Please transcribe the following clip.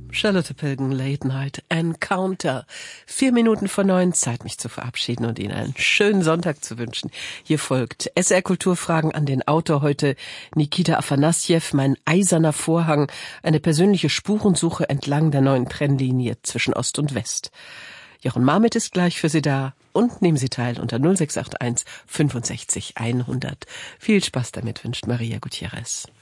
Charlotte Pilgen, Late Night Encounter. 4 Minuten vor 9, Zeit, mich zu verabschieden und Ihnen einen schönen Sonntag zu wünschen. Hier folgt SR Kulturfragen an den Autor heute, Nikita Afanassjew, mein eiserner Vorhang, eine persönliche Spurensuche entlang der neuen Trennlinie zwischen Ost und West. Jochen Marmit ist gleich für Sie da und nehmen Sie teil unter 0681 65 100. Viel Spaß damit wünscht Maria Gutierrez.